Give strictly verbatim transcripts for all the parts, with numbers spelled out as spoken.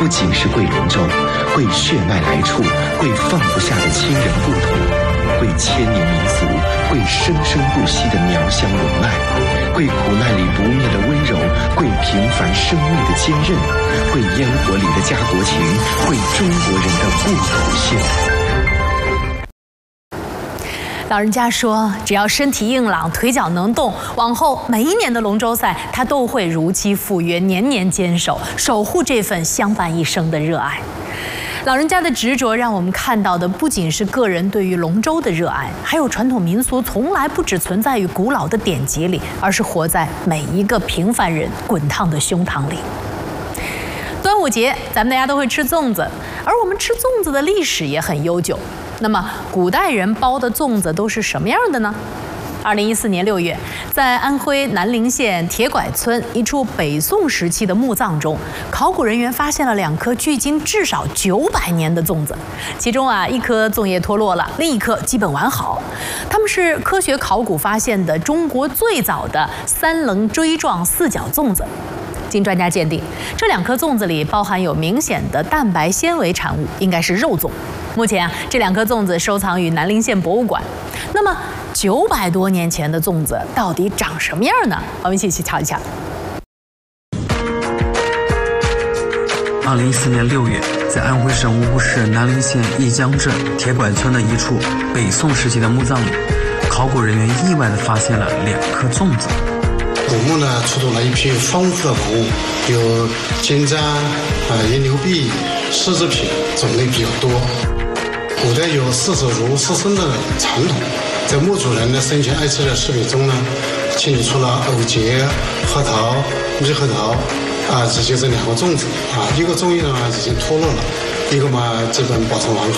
不仅是贵龙舟，贵血脉来处，贵放不下的亲人故土，贵千年民俗，贵生生不息的苗乡龙脉，贵苦难里不灭的温柔，贵平凡生命的坚韧，贵烟火里的家国情，贵中国人的故土性。 老人家说，只要身体硬朗、腿脚能动，往后每一年的龙舟赛，他都会如期赴约，年年坚守，守护这份相伴一生的热爱。老人家的执着，让我们看到的不仅是个人对于龙舟的热爱，还有传统民俗从来不只存在于古老的典籍里，而是活在每一个平凡人滚烫的胸膛里。端午节，咱们大家都会吃粽子，而我们吃粽子的历史也很悠久。那么，古代人包的粽子都是什么样的呢？二零一四年六月，在安徽南陵县铁拐村一处北宋时期的墓葬中，考古人员发现了两颗距今至少九百年的粽子，其中啊一颗粽叶脱落了，另一颗基本完好。它们是科学考古发现的中国最早的三棱锥状四角粽子。经专家鉴定，这两颗粽子里包含有明显的蛋白纤维产物，应该是肉粽。目前啊，这两颗粽子收藏于南陵县博物馆。那么，九百多年前的粽子到底长什么样呢？我们一起去瞧一瞧。 二零一四年六月，在安徽省芜湖市南陵县义江镇铁拐村的一处北宋时期的墓葬里，考古人员意外地发现了两颗粽子。 古墓呢出土了一批丰富的文物，有金簪、啊银牛币、丝制品，种类比较多。古代有视死如视生的传统，在墓主人的生前爱吃的食品中呢，清理出了藕节、核桃、猕核桃，啊，这就是两个粽子啊，一个粽叶呢已经脱落了，一个嘛基本保存完好。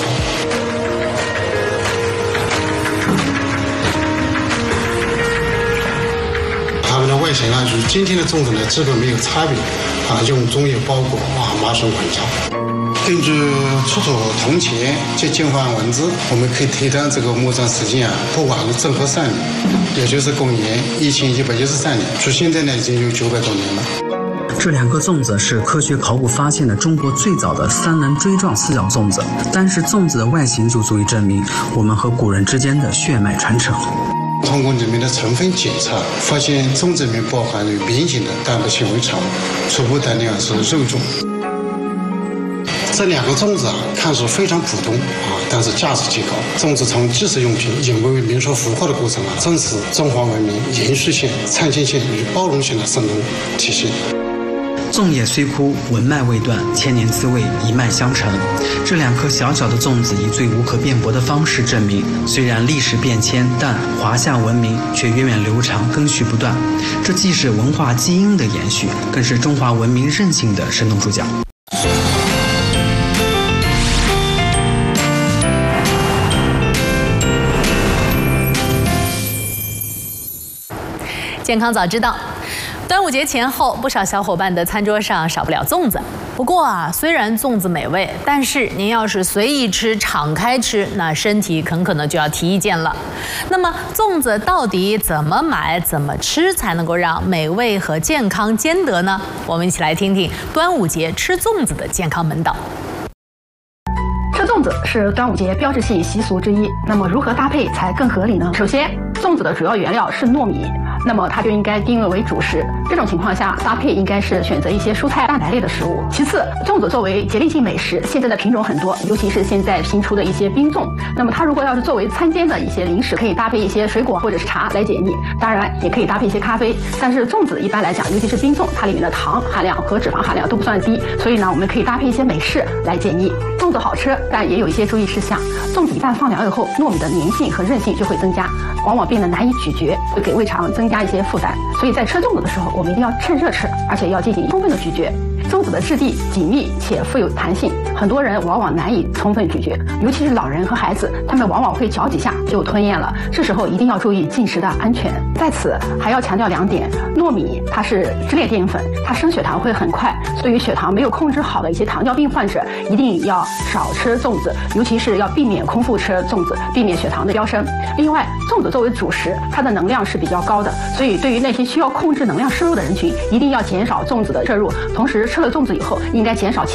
它们的外形啊，与今天的粽子呢基本没有差别啊，用粽叶包裹啊，麻绳捆扎。根据出土铜钱及金黄文字，我们可以推断这个墓葬时间啊，不晚于政和三年，也就是公元一千一百一十三年，距现在呢已经有九百多年了。 这两个粽子是科学考古发现的中国最早的三棱锥状四角粽子，单是粽子的外形就足以证明我们和古人之间的血脉传承。 通过里面的成分检测，发现粽子里面包含有明显的蛋白纤维产物，初步断定是肉粽。这两个粽子啊，看似非常普通啊，但是价值极高。粽子从祭祀用品演变为民俗符号的过程啊，正是中华文明延续性、创新性与包容性的生动体现。 粽叶虽枯，文脉未断，千年滋味一脉相承。这两颗小小的粽子以最无可辩驳的方式证明，虽然历史变迁，但华夏文明却源远流长，根续不断。这既是文化基因的延续，更是中华文明韧性的生动注脚。 健康早知道，端午节前后，不少小伙伴的餐桌上少不了粽子。不过啊，虽然粽子美味，但是您要是随意吃、敞开吃，那身体很可能就要提意见了。那么，粽子到底怎么买、怎么吃才能够让美味和健康兼得呢？我们一起来听听端午节吃粽子的健康门道。 吃粽子是端午节标志性习俗之一，那么如何搭配才更合理呢？首先，粽子的主要原料是糯米，那么它就应该定位为主食。这种情况下，搭配应该是选择一些蔬菜蛋白类的食物。其次，粽子作为节令性美食，现在的品种很多，尤其是现在新出的一些冰粽。那么它如果要是作为餐间的一些零食，可以搭配一些水果或者是茶来解腻，当然也可以搭配一些咖啡。但是粽子一般来讲，尤其是冰粽，它里面的糖含量和脂肪含量都不算低，所以呢，我们可以搭配一些美式来解腻。粽子好吃，但也有一些注意事项。粽子一旦放凉以后，糯米的粘性和韧性就会增加，往往变得难以咀嚼，会给胃肠增加一些负担。所以在吃粽子的时候，我们一定要趁热吃，而且要进行充分的咀嚼。粽子的质地紧密且富有弹性，很多人往往难以充分咀嚼，尤其是老人和孩子，他们往往会嚼几下就吞咽了。这时候一定要注意进食的安全。在此还要强调两点：糯米它是支链淀粉，它升血糖会很快，对于血糖没有控制好的一些糖尿病患者，一定要少吃粽子，尤其是要避免空腹吃粽子，避免血糖的飙升。另外，粽子作为主食，它的能量是比较高的，所以对于那些需要控制能量摄入的人群，一定要减少粽子的摄入，同时吃了粽子以后，应该减少其